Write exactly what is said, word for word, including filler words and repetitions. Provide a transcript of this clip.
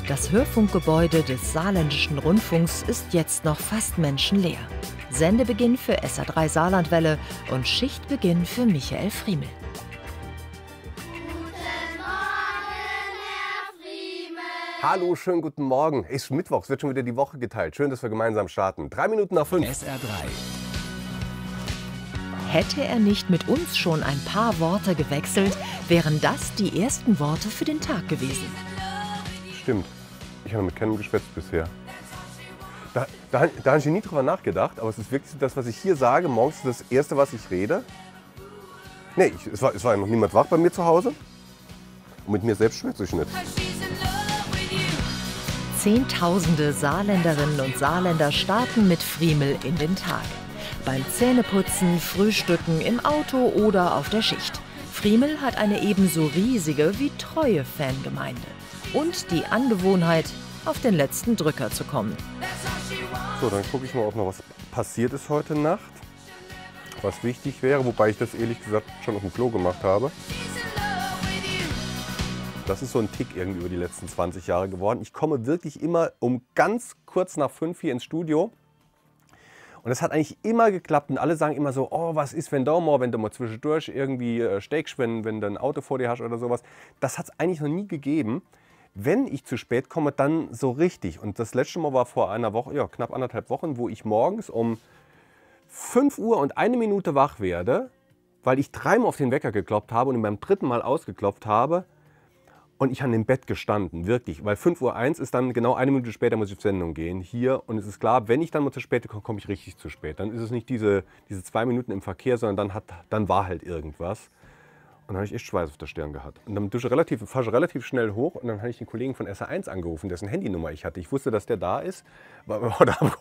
Das Hörfunkgebäude des Saarländischen Rundfunks ist jetzt noch fast menschenleer. Sendebeginn für S R drei Saarlandwelle und Schichtbeginn für Michael Friemel. Hallo, schönen guten Morgen. Es ist Mittwoch, es wird schon wieder die Woche geteilt. Schön, dass wir gemeinsam starten. Drei Minuten nach fünf. S R drei. Hätte er nicht mit uns schon ein paar Worte gewechselt, wären das die ersten Worte für den Tag gewesen. Stimmt. Ich habe mit keinem geschwätzt bisher. Da, da, da habe ich nie drüber nachgedacht, aber es ist wirklich das, was ich hier sage. Morgens ist das Erste, was ich rede. Nee, ich, es, war, es war ja noch niemand wach bei mir zu Hause. Und mit mir selbst schwätze ich nicht. Zehntausende Saarländerinnen und Saarländer starten mit Friemel in den Tag. Beim Zähneputzen, Frühstücken, im Auto oder auf der Schicht. Friemel hat eine ebenso riesige wie treue Fangemeinde. Und die Angewohnheit, auf den letzten Drücker zu kommen. So, dann gucke ich mal, ob noch was passiert ist heute Nacht. Was wichtig wäre, wobei ich das ehrlich gesagt schon auf dem Klo gemacht habe. Das ist so ein Tick irgendwie über die letzten zwanzig Jahre geworden. Ich komme wirklich immer um ganz kurz nach fünf hier ins Studio. Und das hat eigentlich immer geklappt. Und alle sagen immer so, oh, was ist, wenn da mal, wenn du mal zwischendurch irgendwie äh, steckst, wenn, wenn du ein Auto vor dir hast oder sowas. Das hat es eigentlich noch nie gegeben. Wenn ich zu spät komme, dann so richtig. Und das letzte Mal war vor einer Woche, ja, knapp anderthalb Wochen, wo ich morgens um fünf Uhr und eine Minute wach werde, weil ich dreimal auf den Wecker geklopft habe und beim dritten Mal ausgeklopft habe. Und ich habe im Bett gestanden, wirklich. Weil fünf Uhr eins ist dann genau eine Minute später, muss ich auf Sendung gehen hier. Und es ist klar, wenn ich dann mal zu spät komme, komme ich richtig zu spät. Dann ist es nicht diese, diese zwei Minuten im Verkehr, sondern dann, hat, dann war halt irgendwas. Und dann habe ich echt Schweiß auf der Stirn gehabt. Und dann dusche relativ, fahre ich relativ schnell hoch und dann habe ich den Kollegen von S R eins angerufen, dessen Handynummer ich hatte. Ich wusste, dass der da ist. Oder